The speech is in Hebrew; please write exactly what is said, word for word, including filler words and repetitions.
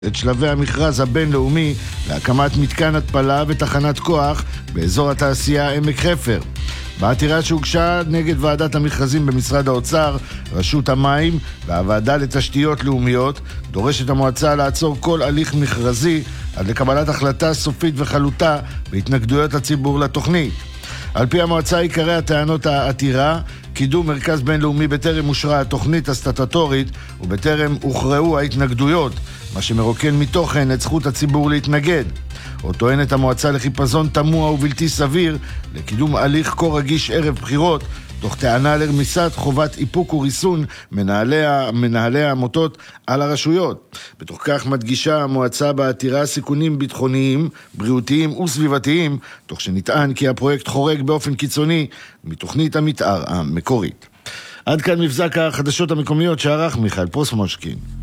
את שלבי המכרז הבינלאומי להקמת מתקן התפלה ותחנת כוח באזור התעשייה עמק חפר. בעתירה שהוגשה נגד ועדת המכרזים במשרד האוצר, רשות המים והוועדה לתשתיות לאומיות, דורשת המועצה לעצור כל הליך מכרזי עד לקבלת החלטה סופית וחלוטה בהתנגדויות הציבור לתוכנית. על פי המועצה עיקרי הטענות העתירה, קידום מרכז בינלאומי בטרם אושרה התוכנית הסטטוטורית ובטרם הוכרעו ההתנגדויות, מה שמרוקן מתוכן את זכות הציבור להתנגד. או טוענת המועצה לחיפזון תמוה ובלתי סביר לקידום הליך כה רגיש ערב בחירות, תוך טענה לרמיסת חובת איפוק וריסון מנהלי, מנהלי העמותות על הרשויות. בתוך כך מדגישה המועצה בעתירה סיכונים ביטחוניים, בריאותיים וסביבתיים, תוך שנטען כי הפרויקט חורג באופן קיצוני מתוכנית המתאר המקורית. עד כאן מבזק החדשות המקומיות שערך מיכאל פרוסמושקין.